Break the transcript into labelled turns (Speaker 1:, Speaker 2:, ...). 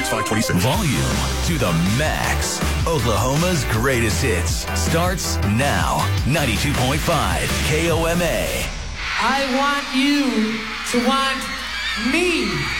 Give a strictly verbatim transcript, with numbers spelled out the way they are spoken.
Speaker 1: five twenty-six.
Speaker 2: Volume to the max. Oklahoma's greatest hits starts now. ninety-two point five K O M A.
Speaker 3: I want you to want me.